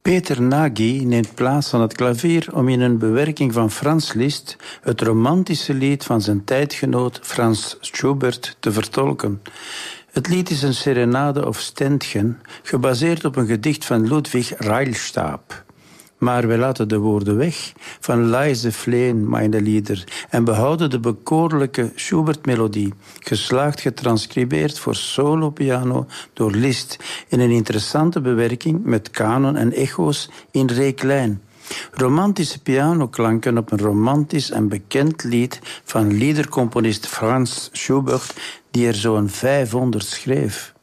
Peter Nagy neemt plaats aan het klavier om in een bewerking van Franz Liszt het romantische lied van zijn tijdgenoot Franz Schubert te vertolken. Het lied is een serenade of Ständchen, gebaseerd op een gedicht van Ludwig Reilstab. Maar wij laten de woorden weg van Leise Flehen, meine Lieder, en behouden de bekoorlijke Schubert-melodie, geslaagd getranscribeerd voor solo-piano door Liszt in een interessante bewerking met kanon en echo's in re-klein. Romantische pianoklanken op een romantisch en bekend lied van liedercomponist Franz Schubert, die er zo'n 500 schreef.